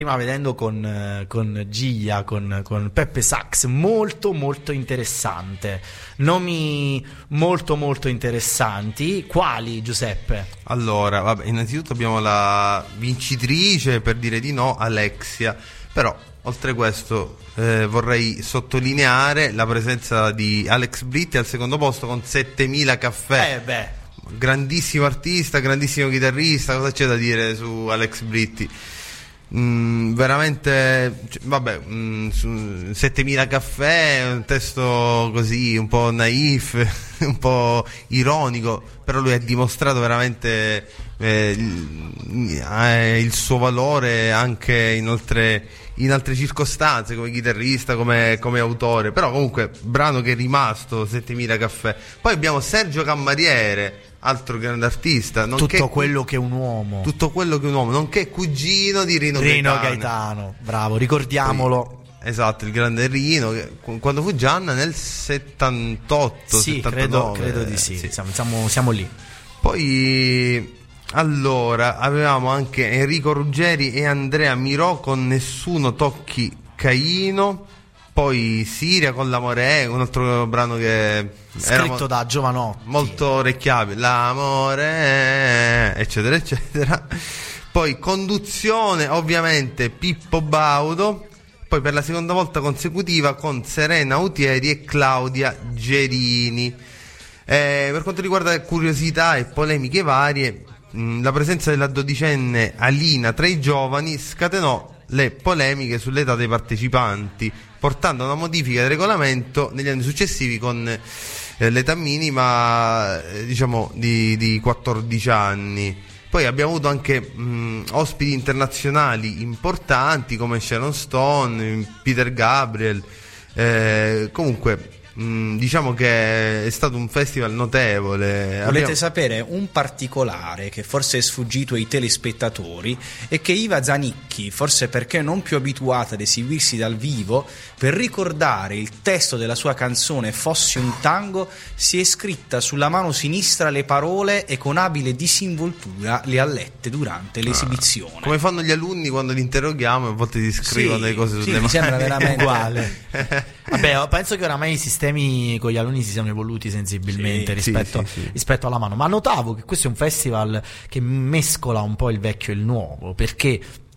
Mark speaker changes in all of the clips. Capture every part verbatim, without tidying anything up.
Speaker 1: Prima vedendo con, con Giglia, con, con Peppe Sax, molto molto interessante. Nomi molto molto interessanti. Quali, Giuseppe?
Speaker 2: Allora, vabbè, innanzitutto abbiamo la vincitrice, per dire di no, Alexia. Però, oltre questo, eh, vorrei sottolineare la presenza di Alex Britti al secondo posto con settemila caffè.
Speaker 1: Eh beh.
Speaker 2: Grandissimo artista, grandissimo chitarrista. Cosa c'è da dire su Alex Britti? Mm, veramente, cioè, vabbè, mm, su settemila caffè, un testo così un po' naif, un po' ironico, però lui ha dimostrato veramente eh, il, eh, il suo valore anche in altre, in altre circostanze, come chitarrista, come, come autore. Però comunque brano che è rimasto, settemila caffè. Poi abbiamo Sergio Cammariere, altro grande artista, nonché
Speaker 1: tutto quello che è un uomo,
Speaker 2: tutto quello che è un uomo, nonché cugino di Rino,
Speaker 1: Rino
Speaker 2: Gaetano.
Speaker 1: Gaetano, bravo, ricordiamolo.
Speaker 2: Poi, esatto, il grande Rino, che, quando fu Gianna nel settantotto,
Speaker 1: sì,
Speaker 2: settantanove,
Speaker 1: credo, credo di sì,
Speaker 2: sì.
Speaker 1: Siamo, siamo, siamo lì.
Speaker 2: Poi allora avevamo anche Enrico Ruggeri e Andrea Mirò con Nessuno tocchi Caino. Poi Siria con L'amore è un altro brano che
Speaker 1: scritto
Speaker 2: era
Speaker 1: da Giovanotti,
Speaker 2: molto orecchiabile. L'amore è, eccetera eccetera. Poi Conduzione, ovviamente Pippo Baudo. Poi per la seconda volta consecutiva con Serena Autieri e Claudia Gerini. Eh, per quanto riguarda curiosità e polemiche varie, mh, la presenza della dodicenne Alina tra i giovani scatenò le polemiche sull'età dei partecipanti, portando a una modifica del regolamento negli anni successivi con eh, l'età minima eh, diciamo di, di quattordici anni. Poi abbiamo avuto anche mh, ospiti internazionali importanti come Sharon Stone, Peter Gabriel, eh, comunque mh, diciamo che è stato un festival notevole.
Speaker 3: Volete
Speaker 2: abbiamo...
Speaker 3: sapere un particolare che forse è sfuggito ai telespettatori è che Iva Zanicchi, forse perché non più abituata ad esibirsi dal vivo, per ricordare il testo della sua canzone Fossi un tango si è scritta sulla mano sinistra le parole e con abile disinvoltura le ha lette durante l'esibizione.
Speaker 2: Ah, come fanno gli alunni quando li interroghiamo, a volte si scrivono
Speaker 3: sì,
Speaker 2: le cose sulle
Speaker 3: sì,
Speaker 2: mani.
Speaker 3: mi sembra veramente
Speaker 1: uguale. Vabbè, penso che oramai i sistemi con gli alunni si siano evoluti sensibilmente
Speaker 2: sì,
Speaker 1: rispetto,
Speaker 2: sì, sì, sì.
Speaker 1: rispetto alla mano. Ma notavo che questo è un festival che mescola un po' il vecchio e il nuovo, perché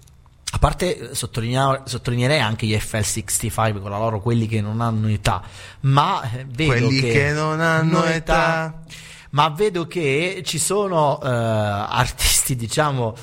Speaker 1: a parte sottolineerei anche gli F L sessantacinque con la loro quelli che non hanno età, ma vedo
Speaker 2: quelli
Speaker 1: che,
Speaker 2: che non hanno età, età.
Speaker 1: Ma vedo che ci sono uh, artisti, diciamo,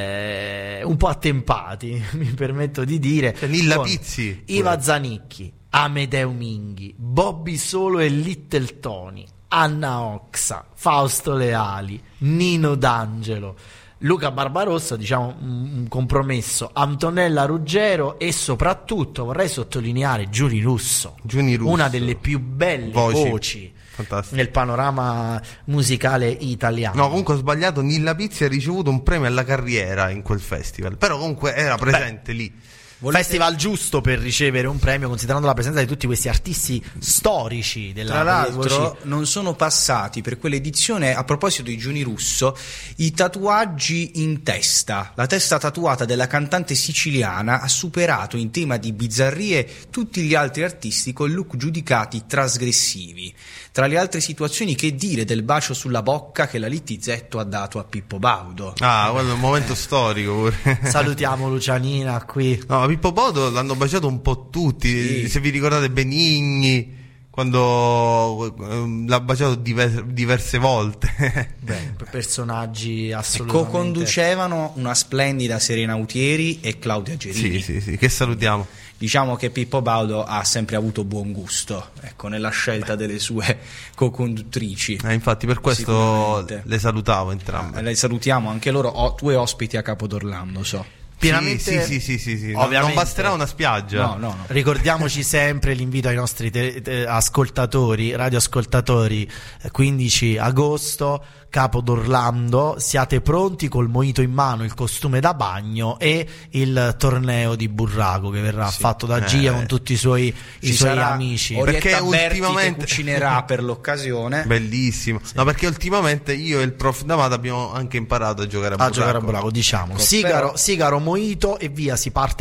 Speaker 1: eh, un po' attempati, mi permetto di dire.
Speaker 2: Cioè, Nilla Pizzi,
Speaker 1: Iva Zanicchi, Amedeo Minghi, Bobby Solo e Little Tony, Anna Oxa, Fausto Leali, Nino D'Angelo, Luca Barbarossa, diciamo un compromesso, Antonella Ruggero e soprattutto vorrei sottolineare Giuni Russo,
Speaker 2: Giuni Russo,
Speaker 1: una delle più belle voci, voci nel panorama musicale italiano.
Speaker 2: No, comunque ho sbagliato, Nilla Pizzi ha ricevuto un premio alla carriera in quel festival, però comunque era presente. Beh, lì
Speaker 1: Volete... festival giusto per ricevere un premio, considerando la presenza di tutti questi artisti storici della
Speaker 3: Tra l'altro
Speaker 1: voci...
Speaker 3: non sono passati per quell'edizione, a proposito di Giuni Russo, i tatuaggi in testa. La testa tatuata della cantante siciliana ha superato in tema di bizzarrie tutti gli altri artisti con look giudicati trasgressivi. Tra le altre situazioni, che dire del bacio sulla bocca che la Littizzetto ha dato a Pippo Baudo?
Speaker 2: Ah, quello è un momento storico pure.
Speaker 1: Salutiamo Lucianina qui.
Speaker 2: No, Pippo Baudo l'hanno baciato un po' tutti, sì. Se vi ricordate Benigni, quando l'ha baciato diver- diverse volte.
Speaker 1: Beh, personaggi assolutamente.
Speaker 3: Co-conducevano una splendida Serena Autieri e Claudia Gerini.
Speaker 2: Sì, sì, sì, che salutiamo.
Speaker 3: Diciamo che Pippo Baudo ha sempre avuto buon gusto, ecco, nella scelta Beh. delle sue co-conduttrici.
Speaker 2: Eh, infatti per questo le salutavo entrambe.
Speaker 3: Eh, le salutiamo anche loro, ho due ospiti a Capodorlando, so.
Speaker 1: Pienamente,
Speaker 2: sì, sì, sì, sì, sì.
Speaker 1: Ovviamente,
Speaker 2: non basterà una spiaggia.
Speaker 3: No, no, no.
Speaker 1: Ricordiamoci sempre l'invito ai nostri te- te- ascoltatori, radioascoltatori, quindici agosto, Capodorlando, siate pronti col mojito in mano, il costume da bagno e il torneo di burraco che verrà sì. fatto da Gia eh. con tutti i suoi, i suoi amici.
Speaker 3: Perché ultimamente cucinerà per l'occasione.
Speaker 2: Bellissimo. Sì. No, perché ultimamente io e il prof D'Amato abbiamo anche imparato a giocare a burraco.
Speaker 1: A giocare a burraco, diciamo. Sigaro, Sigaro mojito e via, si parte